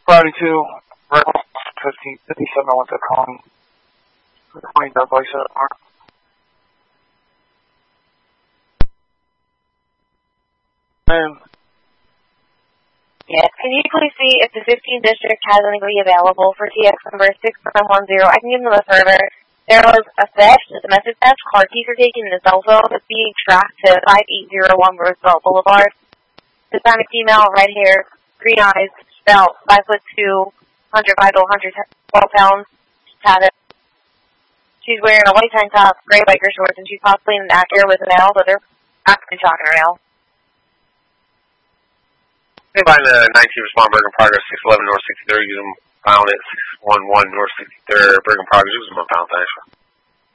Friday 2, 1557, I went to Connie. 20 Douglas Mark. Yes, can you please see if the 15th district has anybody available for TX number 6710? I can give them the server. There was a theft, a message theft, car keys are taken, and the cell phone is being tracked to 5801 Roosevelt Boulevard. Hispanic female, red hair, green eyes, about 5'2", 105 to 112 pounds. She's wearing a white tank top, gray biker shorts, and she's possibly in an Acura with a nail, but they're African shotgun rail. Anybody in the 19 respond Bergen Progress 611 North 63rd, use them found at 611 North 63rd Bergen Progress, use them on pound, thanks.